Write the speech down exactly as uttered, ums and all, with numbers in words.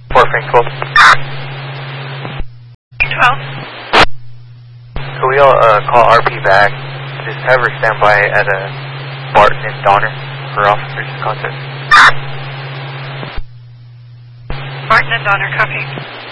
four Frank twelve. twelve. Could we all uh, call R P back? Just have her stand by at uh, Barton and Donner for officers contact. Barton and Donner, copy.